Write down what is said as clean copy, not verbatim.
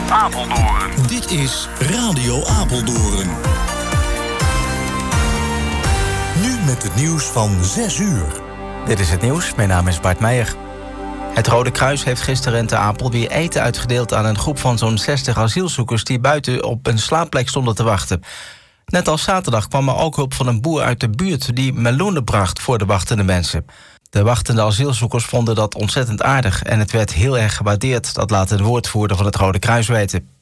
Apeldoorn. Dit is Radio Apeldoorn. Nu met het nieuws van 6 uur. Dit is het nieuws, mijn naam is Bart Meijer. Het Rode Kruis heeft gisteren in Ter Apel weer eten uitgedeeld aan een groep van zo'n 60 asielzoekers die buiten op een slaapplek stonden te wachten. Net als zaterdag kwam er ook hulp van een boer uit de buurt die meloenen bracht voor de wachtende mensen. De wachtende asielzoekers vonden dat ontzettend aardig en het werd heel erg gewaardeerd, dat laat een woordvoerder van het Rode Kruis weten.